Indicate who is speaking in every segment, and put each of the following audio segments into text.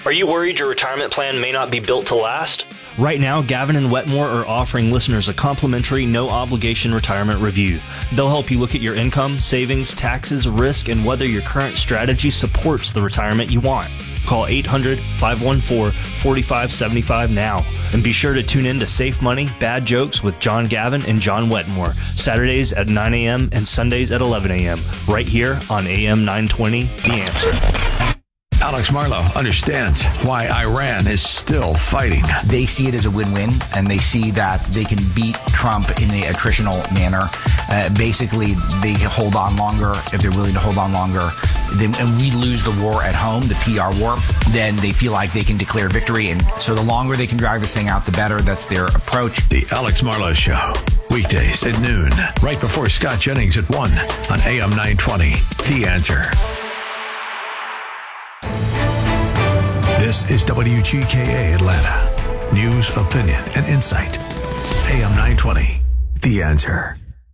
Speaker 1: Are you worried your retirement plan may not be built to last?
Speaker 2: Right now, Gavin and Wetmore are offering listeners a complimentary, no-obligation retirement review. They'll help you look at your income, savings, taxes, risk, and whether your current strategy supports the retirement you want. Call 800-514-4575 now. And be sure to tune in to Safe Money, Bad Jokes with John Gavin and John Wetmore, Saturdays at 9 a.m. and Sundays at 11 a.m. right here on AM 920, The Answer.
Speaker 3: Alex Marlow understands why Iran is still fighting.
Speaker 4: They see it as a win-win, and they see that they can beat Trump in the attritional manner. Basically, they hold on longer if they're willing to hold on longer. And we lose the war at home, the PR war, then they feel like they can declare victory. And so the longer they can drag this thing out, the better. That's their approach.
Speaker 3: The Alex Marlow Show, weekdays at noon, right before Scott Jennings at 1 on AM 920. The Answer. This is WGKA Atlanta. News, opinion, and insight. AM 920. The Answer.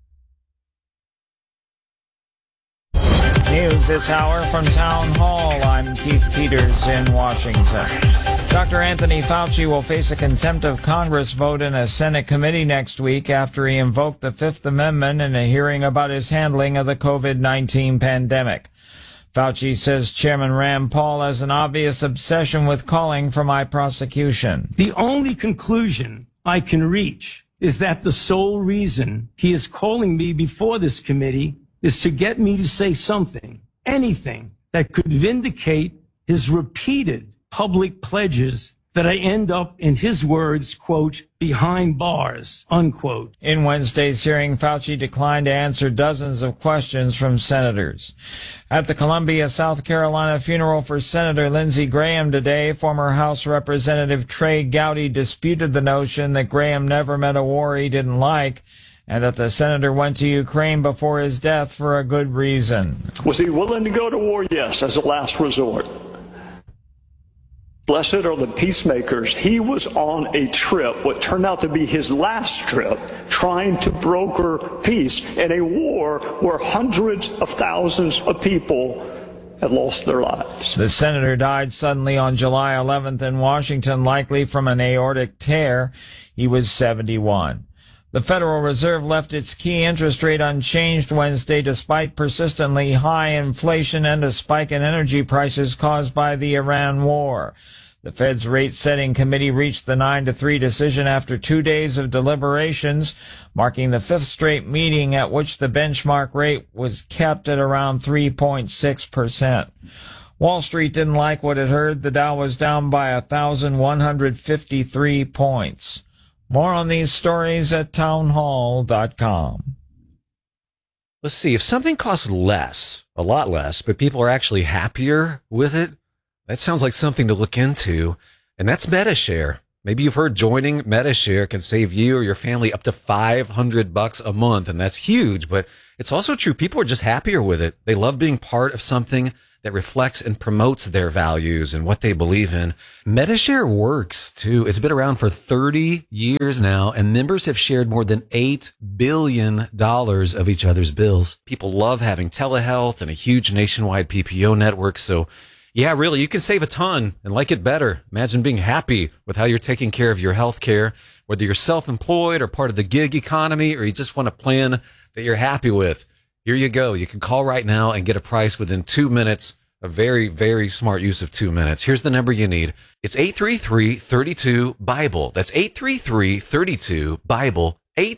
Speaker 5: News this hour from Town Hall. I'm Keith Peters in Washington. Dr. Anthony Fauci will face a contempt of Congress vote in a Senate committee next week after he invoked the Fifth Amendment in a hearing about his handling of the COVID-19 pandemic. Fauci says Chairman Rand Paul has an obvious obsession with calling for my prosecution.
Speaker 6: The only conclusion I can reach is that the sole reason he is calling me before this committee is to get me to say something, anything that could vindicate his repeated public pledges that I end up, in his words, quote, behind bars, unquote.
Speaker 5: In Wednesday's hearing, Fauci declined to answer dozens of questions from senators. At the Columbia, South Carolina funeral for Senator Lindsey Graham today, former House Representative Trey Gowdy disputed the notion that Graham never met a war he didn't like, and that the senator went to Ukraine before his death for a good reason.
Speaker 7: Was he willing to go to war? Yes, as a last resort. Blessed are the peacemakers. He was on a trip, what turned out to be his last trip, trying to broker peace in a war where hundreds of thousands of people had lost their lives.
Speaker 5: The senator died suddenly on July 11th in Washington, likely from an aortic tear. He was 71. The Federal Reserve left its key interest rate unchanged Wednesday despite persistently high inflation and a spike in energy prices caused by the Iran war. The Fed's rate-setting committee reached the 9-3 decision after 2 days of deliberations, marking the fifth straight meeting at which the benchmark rate was kept at around 3.6%. Wall Street didn't like what it heard. The Dow was down by 1,153 points. More on these stories at townhall.com.
Speaker 8: Let's see. If something costs less, a lot less, but people are actually happier with it, that sounds like something to look into. And that's Metashare. Maybe you've heard joining Metashare can save you or your family up to $500 a month. And that's huge, but it's also true. People are just happier with it. They love being part of something that reflects and promotes their values and what they believe in. Metashare works too. It's been around for 30 years now, and members have shared more than $8 billion of each other's bills. People love having telehealth and a huge nationwide PPO network. So yeah, really, you can save a ton and like it better. Imagine being happy with how you're taking care of your health care, whether you're self-employed or part of the gig economy, or you just want a plan that you're happy with. Here you go. You can call right now and get a price within 2 minutes. A very, very smart use of 2 minutes. Here's the number you need. It's 833-32-BIBLE. That's 833-32-BIBLE.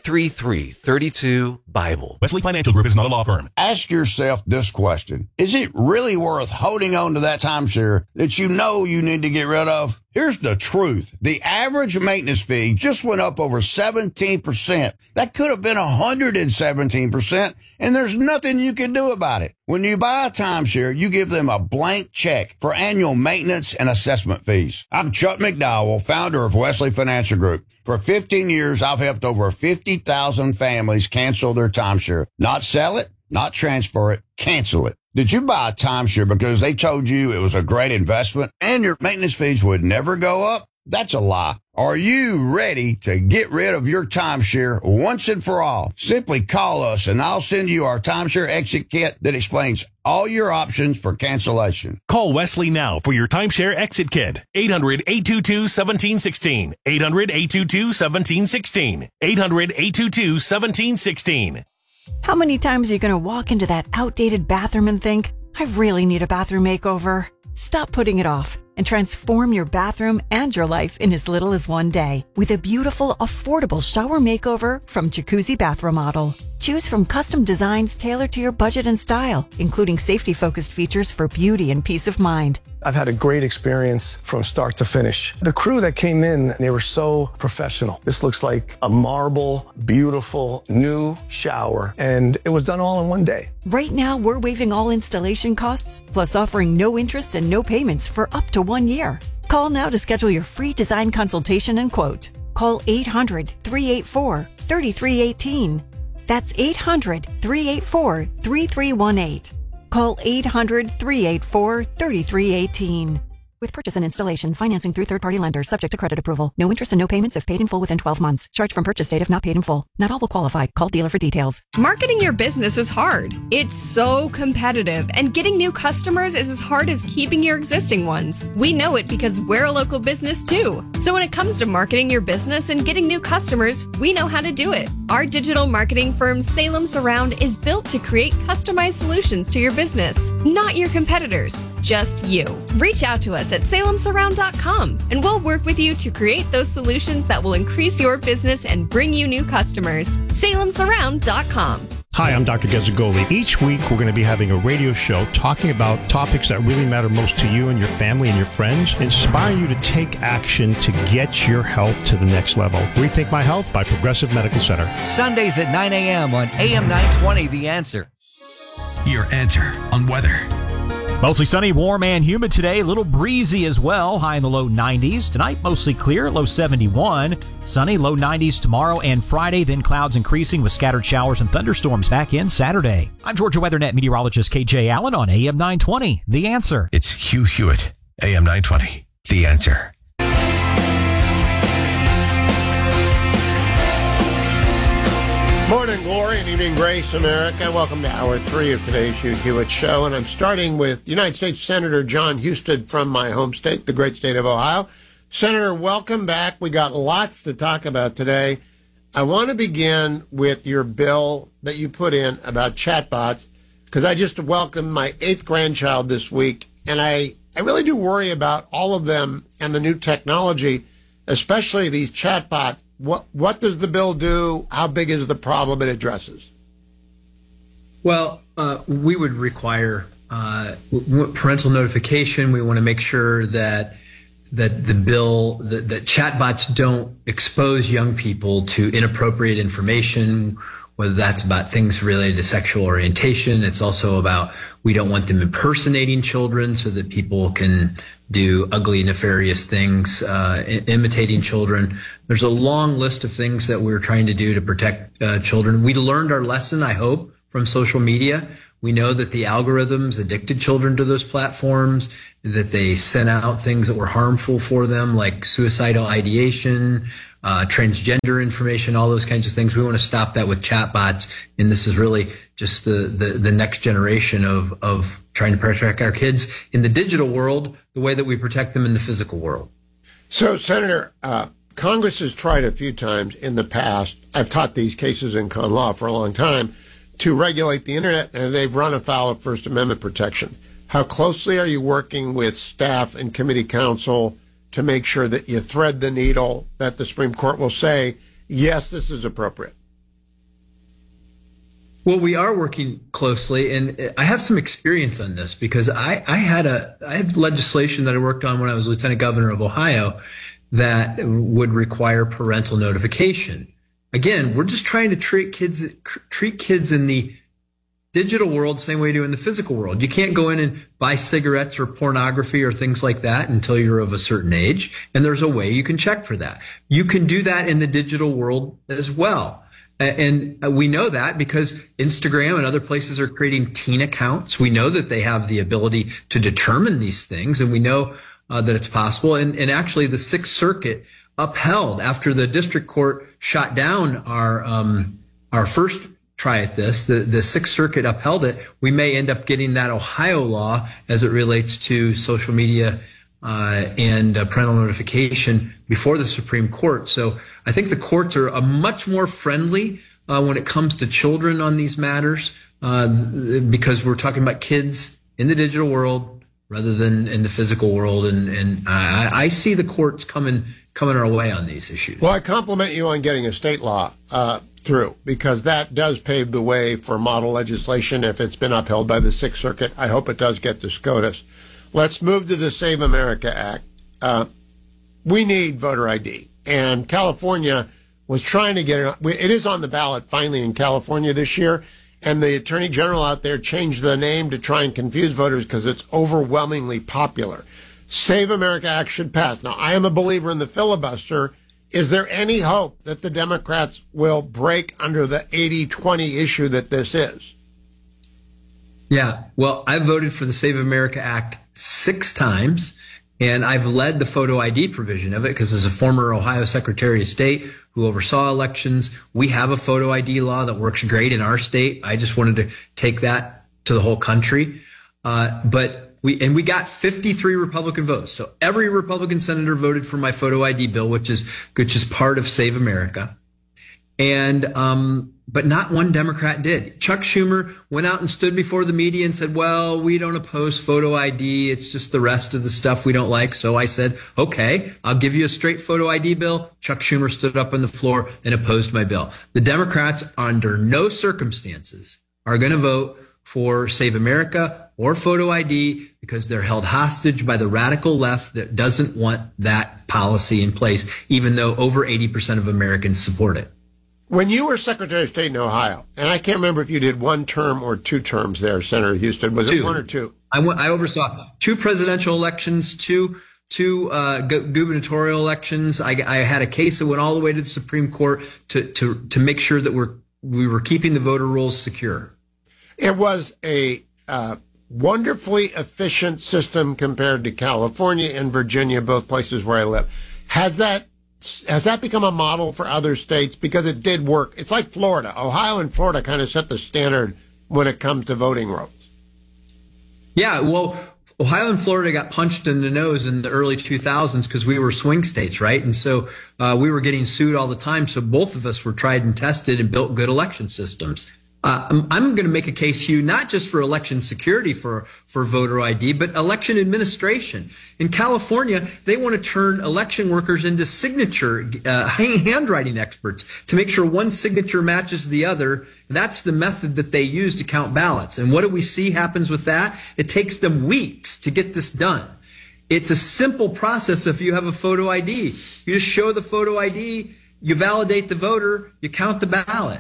Speaker 8: 833-32-BIBLE.
Speaker 9: Wesley Financial Group is not a law firm.
Speaker 10: Ask yourself this question. Is it really worth holding on to that timeshare that you know you need to get rid of? Here's the truth. The average maintenance fee just went up over 17%. That could have been 117%, and there's nothing you can do about it. When you buy a timeshare, you give them a blank check for annual maintenance and assessment fees. I'm Chuck McDowell, founder of Wesley Financial Group. For 15 years, I've helped over 50,000 families cancel their timeshare. Not sell it, not transfer it, cancel it. Did you buy a timeshare because they told you it was a great investment and your maintenance fees would never go up? That's a lie. Are you ready to get rid of your timeshare once and for all? Simply call us and I'll send you our timeshare exit kit that explains all your options for cancellation.
Speaker 9: Call Wesley now for your timeshare exit kit. 800-822-1716. 800-822-1716. 800-822-1716.
Speaker 11: How many times are you going to walk into that outdated bathroom and think, I really need a bathroom makeover? Stop putting it off and transform your bathroom and your life in as little as one day with a beautiful, affordable shower makeover from Jacuzzi Bath Remodel. Choose from custom designs tailored to your budget and style, including safety-focused features for beauty and peace of mind.
Speaker 12: I've had a great experience from start to finish. The crew that came in, they were so professional. This looks like a marble, beautiful, new shower, and it was done all in one day.
Speaker 11: Right now, we're waiving all installation costs, plus offering no interest and no payments for up to 1 year. Call now to schedule your free design consultation and quote. Call 800-384-3318. That's 800-384-3318. Call 800-384-3318. With purchase and installation, financing through third-party lenders, subject to credit approval. No interest and no payments if paid in full within 12 months. Charge from purchase date if not paid in full. Not all will qualify. Call dealer for details.
Speaker 13: Marketing your business is hard. It's so competitive, and getting new customers is as hard as keeping your existing ones. We know it because we're a local business too. So when it comes to marketing your business and getting new customers, we know how to do it. Our digital marketing firm, Salem Surround, is built to create customized solutions to your business, not your competitors. Just you. Reach out to us at salemsurround.com and we'll work with you to create those solutions that will increase your business and bring you new customers. salemsurround.com.
Speaker 14: Hi, I'm Dr. Gazzagoli. Each week, we're going to be having a radio show talking about topics that really matter most to you and your family and your friends, inspiring you to take action to get your health to the next level. Rethink My Health by Progressive Medical Center.
Speaker 15: Sundays at 9 a.m. on AM 920, The Answer.
Speaker 3: Your answer on weather.
Speaker 16: Mostly sunny, warm, and humid today. A little breezy as well. High in the low 90s. Tonight, mostly clear, low 71. Sunny, low 90s tomorrow and Friday. Then clouds increasing with scattered showers and thunderstorms back in Saturday. I'm Georgia WeatherNet meteorologist KJ Allen on AM 920. The Answer.
Speaker 3: It's Hugh Hewitt, AM 920. The Answer.
Speaker 17: Morning glory and evening grace, America. Welcome to Hour 3 of today's Hugh Hewitt Show. And I'm starting with United States Senator John Husted from my home state, the great state of Ohio. Senator, welcome back. We got lots to talk about today. I want to begin with your bill that you put in about chatbots, because I just welcomed my 8th grandchild this week, and I really do worry about all of them and the new technology, especially these chatbots. What does the bill do? How big is the problem it addresses?
Speaker 18: Well, we would require parental notification. We want to make sure that the bill, that chatbots don't expose young people to inappropriate information, whether that's about things related to sexual orientation. It's also about, we don't want them impersonating children so that people can do ugly, nefarious things, imitating children. There's a long list of things that we're trying to do to protect children. We learned our lesson, I hope, from social media. We know that the algorithms addicted children to those platforms, that they sent out things that were harmful for them, like suicidal ideation, transgender information, all those kinds of things. We want to stop that with chatbots. And this is really just the next generation of trying to protect our kids in the digital world the way that we protect them in the physical world.
Speaker 17: So, Senator, Congress has tried a few times in the past, I've taught these cases in con law for a long time, to regulate the internet, and they've run afoul of First Amendment protection. How closely are you working with staff and committee counsel to make sure that you thread the needle, that the Supreme Court will say, yes, this is appropriate?
Speaker 18: Well, we are working closely, and I have some experience on this because I had legislation that I worked on when I was Lieutenant Governor of Ohio that would require parental notification. Again, we're just trying to treat kids in the digital world the same way we do in the physical world. You can't go in and buy cigarettes or pornography or things like that until you're of a certain age, and there's a way you can check for that. You can do that in the digital world as well. And we know that because Instagram and other places are creating teen accounts. We know that they have the ability to determine these things, and we know that it's possible. And actually, the Sixth Circuit upheld after the district court shot down our first try at this. The Sixth Circuit upheld it. We may end up getting that Ohio law as it relates to social media and parental notification before the Supreme Court. So I think the courts are much more friendly when it comes to children on these matters because we're talking about kids in the digital world rather than in the physical world. And I see the courts coming our way on these issues.
Speaker 17: Well, I compliment you on getting a state law through, because that does pave the way for model legislation if it's been upheld by the Sixth Circuit. I hope it does get to SCOTUS. Let's move to the Save America Act. We need voter ID, and California was trying to get it. It is on the ballot finally in California this year, and the Attorney General out there changed the name to try and confuse voters because it's overwhelmingly popular. Save America Act should pass. Now, I am a believer in the filibuster. Is there any hope that the Democrats will break under the 80-20 issue that this is?
Speaker 18: Yeah, well, I voted for the Save America Act 6 times, and I've led the photo ID provision of it because as a former Ohio Secretary of State who oversaw elections, we have a photo ID law that works great in our state. I just wanted to take that to the whole country. But we got 53 Republican votes. So every Republican senator voted for my photo ID bill, which is part of Save America. And, but not one Democrat did. Chuck Schumer went out and stood before the media and said, well, we don't oppose photo ID. It's just the rest of the stuff we don't like. So I said, okay, I'll give you a straight photo ID bill. Chuck Schumer stood up on the floor and opposed my bill. The Democrats, under no circumstances, are going to vote for Save America or photo ID because they're held hostage by the radical left that doesn't want that policy in place, even though over 80% of Americans support it.
Speaker 17: When you were Secretary of State in Ohio, and I can't remember if you did 1 term or 2 terms there, Senator Houston, was it 1 or 2?
Speaker 18: I oversaw 2 presidential elections, two gubernatorial elections. I had a case that went all the way to the Supreme Court to make sure that we were keeping the voter rolls secure.
Speaker 17: It was a wonderfully efficient system compared to California and Virginia, both places where I live. Has that become a model for other states? Because it did work. It's like Florida. Ohio and Florida kind of set the standard when it comes to voting rolls.
Speaker 18: Yeah, well, Ohio and Florida got punched in the nose in the early 2000s because we were swing states, right? And so we were getting sued all the time. So both of us were tried and tested and built good election systems. I'm going to make a case, Hugh, not just for election security for voter ID, but election administration. In California, they want to turn election workers into signature handwriting experts to make sure one signature matches the other. That's the method that they use to count ballots. And what do we see happens with that? It takes them weeks to get this done. It's a simple process if you have a photo ID. You just show the photo ID, you validate the voter, you count the ballot.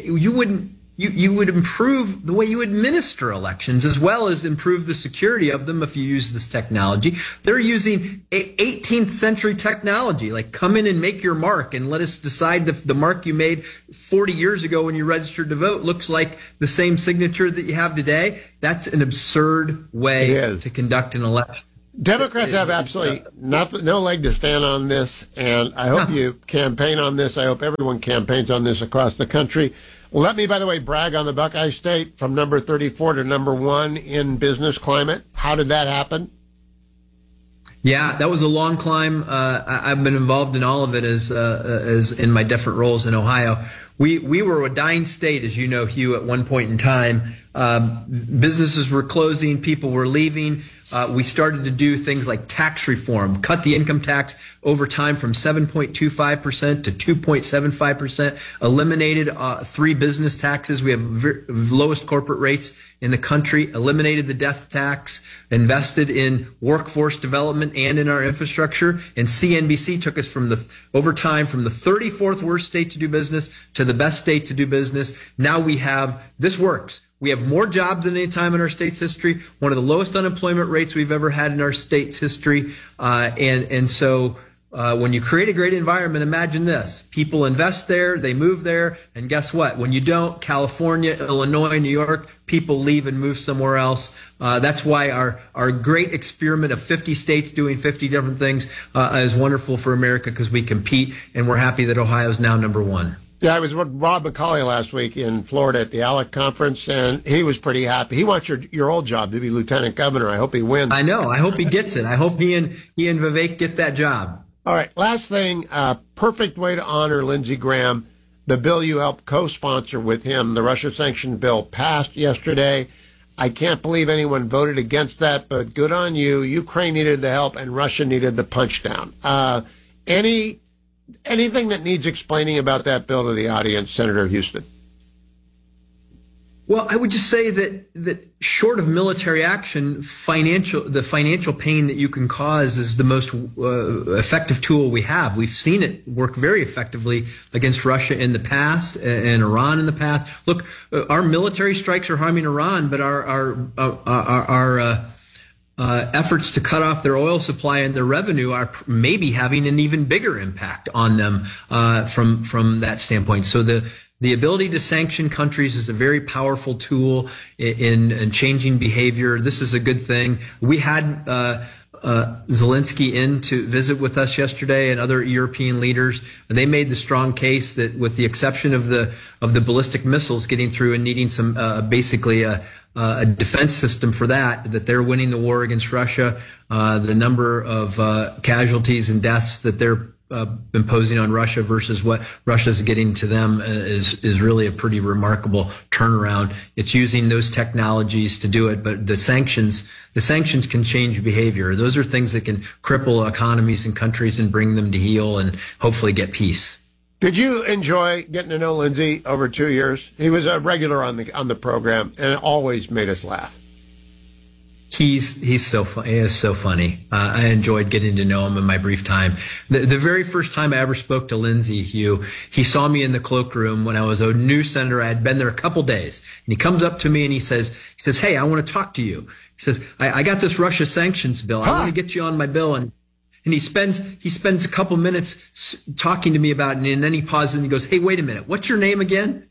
Speaker 18: You would improve the way you administer elections as well as improve the security of them if you use this technology. They're using 18th century technology, like come in and make your mark and let us decide if the mark you made 40 years ago when you registered to vote looks like the same signature that you have today. That's an absurd way to conduct an election.
Speaker 17: Democrats have absolutely no leg to stand on this, and I hope you campaign on this. I hope everyone campaigns on this across the country. Let me, by the way, brag on the Buckeye State from number 34 to number 1 in business climate. How did that happen?
Speaker 18: Yeah, that was a long climb. I've been involved in all of it as in my different roles in Ohio. We were a dying state, as you know, Hugh, at one point in time. Businesses were closing, people were leaving. We started to do things like tax reform, cut the income tax over time from 7.25% to 2.75%, eliminated 3 business taxes. We have lowest corporate rates in the country, eliminated the death tax, invested in workforce development and in our infrastructure. And CNBC took us over time from the 34th worst state to do business to the best state to do business. Now this works. We have more jobs than any time in our state's history, one of the lowest unemployment rates we've ever had in our state's history. And so when you create a great environment, imagine this. People invest there, they move there, and guess what? When you don't, California, Illinois, New York, people leave and move somewhere else. That's why our great experiment of 50 states doing 50 different things is wonderful for America, because we compete, and we're happy that Ohio is now number one.
Speaker 17: Yeah, I was with Rob McCauley last week in Florida at the ALEC conference, and he was pretty happy. He wants your old job to be lieutenant governor. I hope he wins.
Speaker 18: I know. I hope he gets it. I hope he and Vivek get that job.
Speaker 17: All right, last thing, perfect way to honor Lindsey Graham. The bill you helped co-sponsor with him, the Russia sanctions bill, passed yesterday. I can't believe anyone voted against that, but good on you. Ukraine needed the help, and Russia needed the punchdown. Anything that needs explaining about that bill to the audience, Senator Houston?
Speaker 18: Well, I would just say that short of military action, the financial pain that you can cause is the most effective tool we have. We've seen it work very effectively against Russia in the past and Iran in the past. Look, our military strikes are harming Iran, but our efforts to cut off their oil supply and their revenue are maybe having an even bigger impact on them from that standpoint. So the ability to sanction countries is a very powerful tool in changing behavior. This is a good thing. We had Zelensky in to visit with us yesterday, and other European leaders. And they made the strong case that, with the exception of the ballistic missiles getting through and needing some basically a defense system for that they're winning the war against Russia. The number of casualties and deaths that they're imposing on Russia versus what Russia's getting to them is really a pretty remarkable turnaround. It's using those technologies to do it, but the sanctions can change behavior. Those are things that can cripple economies and countries and bring them to heel and hopefully get peace.
Speaker 17: Did you enjoy getting to know Lindsey over 2 years? He was a regular on the program, and it always made us laugh.
Speaker 18: He's so funny. He is so funny. I enjoyed getting to know him in my brief time. The very first time I ever spoke to Lindsey, Hugh, he saw me in the cloakroom when I was a new senator. I had been there a couple days, and he comes up to me and he says, "Hey, I want to talk to you." He says, "I got this Russia sanctions bill. I want to get you on my bill." And he spends a couple minutes talking to me about it, and then he pauses and he goes, "Hey, wait a minute. What's your name again?"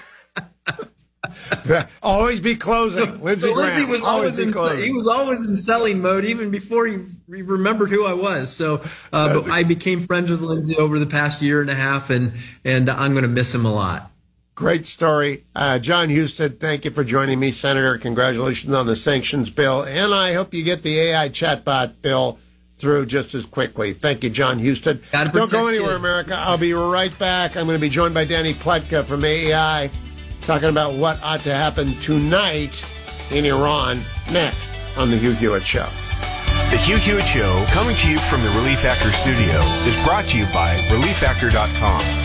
Speaker 17: Always be closing. Lindsey Graham.
Speaker 18: He was always in selling mode, even before he remembered who I was. So, but I became friends with Lindsey over the past year and a half, and I'm going to miss him a lot.
Speaker 17: Great story. John Houston, thank you for joining me, Senator. Congratulations on the sanctions bill, and I hope you get the AI chatbot bill through just as quickly. Thank you, John Houston. Don't go anywhere, America. I'll be right back. I'm going to be joined by Danny Pletka from AEI, talking about what ought to happen tonight in Iran, next on The Hugh Hewitt Show.
Speaker 9: The Hugh Hewitt Show, coming to you from the Relief Factor studio, is brought to you by ReliefFactor.com.